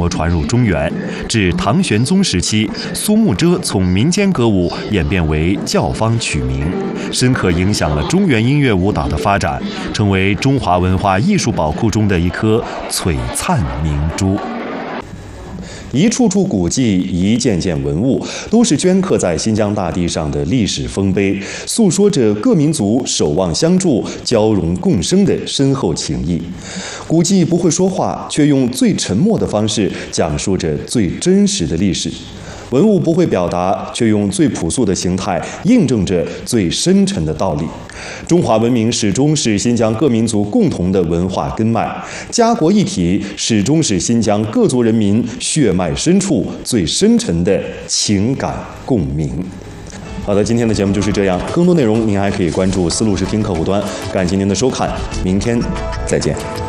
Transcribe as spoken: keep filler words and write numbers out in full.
默传入中原。至唐玄宗时期，苏幕遮从民间歌舞演变为教坊曲名，深刻影响了中原音乐舞蹈的发展，成为中华文化艺术宝库中的一颗璀璨明珠。一处处古迹，一件件文物，都是镌刻在新疆大地上的历史丰碑，诉说着各民族守望相助、交融共生的深厚情谊。古迹不会说话，却用最沉默的方式讲述着最真实的历史。文物不会表达，却用最朴素的形态印证着最深沉的道理。中华文明始终是新疆各民族共同的文化根脉，家国一体始终是新疆各族人民血脉深处最深沉的情感共鸣。好的，今天的节目就是这样，更多内容您还可以关注丝路视听客户端。感谢您的收看，明天再见。